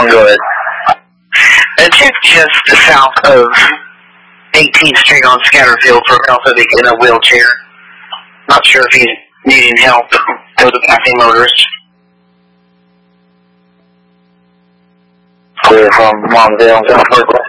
go ahead. Check just south of 18th Street on Scatterfield for Alphabic in a wheelchair. Not sure if he's needing help with the passing motorist. Clear from Montvale, South Parkway.